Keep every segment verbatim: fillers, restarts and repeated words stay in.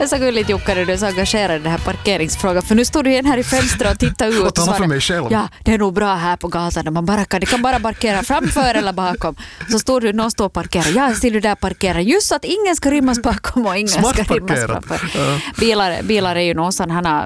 är så gulligt, Jukka, när du är så engagerad i den här parkeringsfrågan. För nu står du igen här i fönstret och tittar ut. Och talar för mig själv. Ja, det är nog bra här på gatan. Man bara kan, det kan bara parkera framför eller bakom. Så står du, någon står och parkerar. Ja, ser du där parkera. Just så att ingen ska rymmas bakom och ingen Smart ska rymmas framför. Ja. Bilar, bilar är ju någon sån här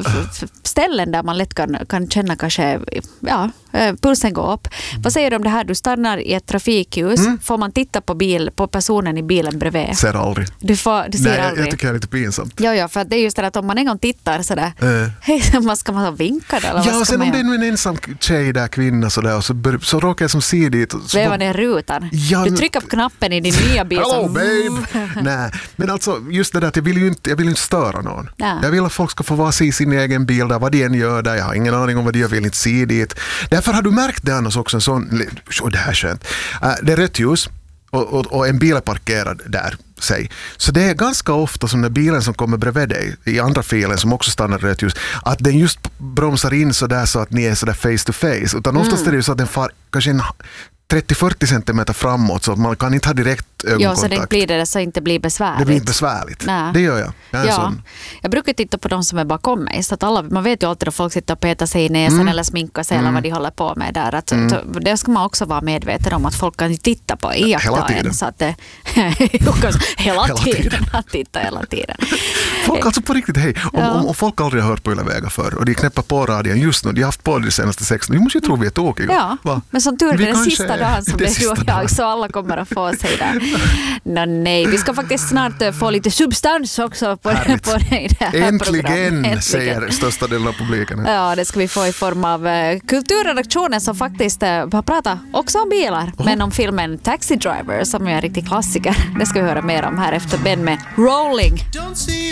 ställen där man lätt kan, kan känna kanske, ja, pulsen går upp. Mm. Vad säger du om det här? Du stannar i ett trafikljus. Mm. Får man titta på, bil, på personen i bilen bredvid? Ser aldrig. Du, får, du ser Nej, aldrig. Jag tycker det är lite pinsamt. Ja, ja, för det är just det att om man en gång tittar sådär, uh. hej, man ska man vinka där? Eller ja, och sen om det är en ensam tjej där, kvinna sådär, och så, bör, så råkar jag som se dit. Väva ner rutan. Ja, du trycker på knappen i din nya bil. Hello, som... babe! Nej, men alltså just det där att jag vill ju inte, jag vill inte störa någon. Ja. Jag vill att folk ska få vara se sin egen bil där, vad de än gör där. Jag har ingen aning om vad de gör, vill inte se dit. Därför har du märkt det annars också en sån, oh, det här är skönt. Uh, det är rött ljus och, och, och en bil är parkerad där, säg. Så det är ganska ofta som när bilen som kommer bredvid dig i andra filen som också stannar rött ljus, att den just bromsar in så där så att ni är så där face to face. Utan oftast mm. är det ju så att den far kanske en trettio till fyrtio centimeter framåt så att man kan inte ha direkt ögonkontakt. Ja, så det blir det så inte blir besvärligt. Det blir inte besvärligt. Nej. Det gör jag. Jag, ja. sån. Jag brukar titta på de som är bakom mig. Så att alla, man vet ju alltid att folk sitter och petar sig i näsan mm. eller sminkar sig mm. eller vad de håller på med där. Att, mm. det ska man också vara medveten om att folk kan titta på iaktta en. Så att det, hela, hela tiden. Att titta hela tiden. Folk alltså på riktigt, hej. Om, ja. om, om folk aldrig har hört på Yle Vega förr och de knäpper på radion just nu, de har haft på de senaste sex, vi måste ju tro vi är tåkiga. Ja, Va? men som tur är det den kanske, sista dagen som det är du och jag, så alla kommer att få sig där. No, nej, vi ska faktiskt snart få lite substans också på, det, på det här Äntligen, Äntligen, säger största delen av publiken. Ja, det ska vi få i form av uh, kulturredaktionen som faktiskt uh, har pratat också om bilar, oh. men om filmen Taxi Driver som är en riktig klassiker. Det ska vi höra mer om här efter Ben med Rolling.